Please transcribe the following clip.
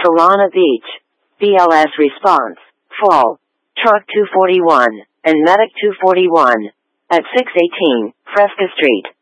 Solana Beach. BLS response. Fall. Truck 241 and Medic 241 at 618 Fresca Street.